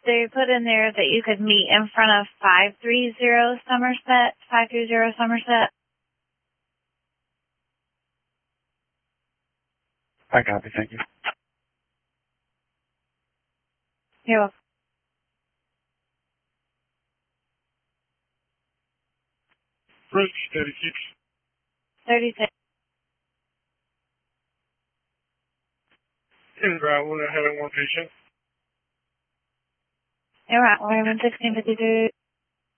they put in there that you could meet in front of 530 Somerset, 530 Somerset. I copy, thank you. You're welcome. Bridge 36. 36. In route 1 ahead of 1 patient. You're right, 1652.